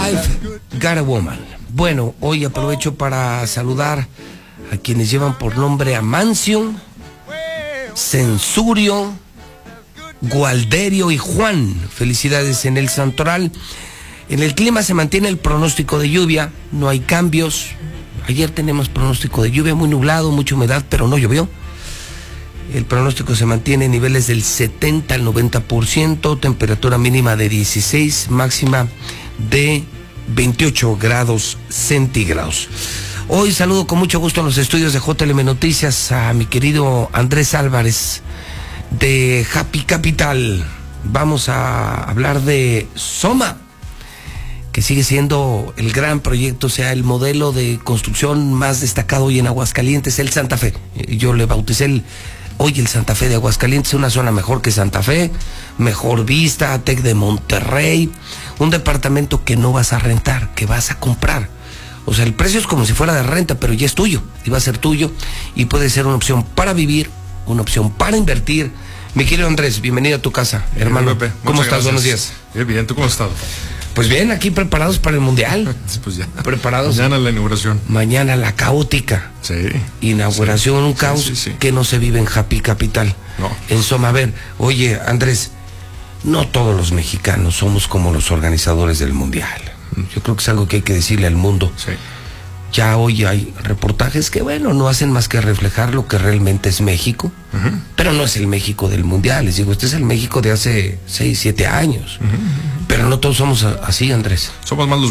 I've Got a Woman. Bueno, hoy aprovecho para saludar a quienes llevan por nombre Amancio, Censurio, Gualderio y Juan. Felicidades en el santoral. En el clima se mantiene el pronóstico de lluvia, no hay cambios. Ayer tenemos pronóstico de lluvia, muy nublado, mucha humedad, pero no llovió. El pronóstico se mantiene en niveles del 70 al 90%, temperatura mínima de 16, máxima de 28 grados centígrados. Hoy saludo con mucho gusto en los estudios de JLM Noticias a mi querido Andrés Álvarez de Happy Capital. Vamos a hablar de Soma, que sigue siendo el gran proyecto, o sea, el modelo de construcción más destacado hoy en Aguascalientes, el Santa Fe. Yo le bauticé hoy el Santa Fe de Aguascalientes, una zona mejor que Santa Fe, mejor vista, TEC de Monterrey, un departamento que no vas a rentar, que vas a comprar. O sea, el precio es como si fuera de renta, pero ya es tuyo, y va a ser tuyo, y puede ser una opción para vivir, una opción para invertir. Mi querido Andrés, bienvenido a tu casa, hermano. Pepe, ¿Cómo estás? Gracias. Buenos días. Bien, ¿tú cómo has estado? Pues bien, aquí preparados para el Mundial. Pues ya. Preparados. Mañana la inauguración. Mañana la caótica. Sí. Inauguración, sí, un caos sí. que no se vive en Happy Capital. No. En Soma. A ver, oye, Andrés, no todos los mexicanos somos como los organizadores del Mundial. Yo creo que es algo que hay que decirle al mundo. Sí. Ya hoy hay reportajes que, bueno, no hacen más que reflejar lo que realmente es México, pero no es el México del Mundial. Les digo, este es el México de hace 6, 7 años. Pero no todos somos así, Andrés. Somos más los